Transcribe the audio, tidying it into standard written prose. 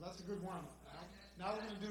that's a good warm up. Now we're going to do